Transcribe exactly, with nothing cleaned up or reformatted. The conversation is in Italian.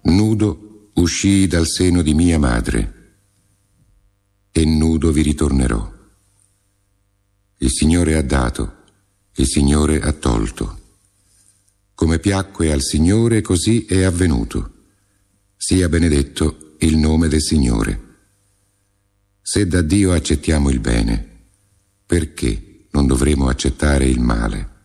Nudo uscii dal seno di mia madre e nudo vi ritornerò. Il Signore ha dato, il Signore ha tolto. Come piacque al Signore, così è avvenuto. Sia benedetto il nome del Signore. Se da Dio accettiamo il bene, perché non dovremo accettare il male?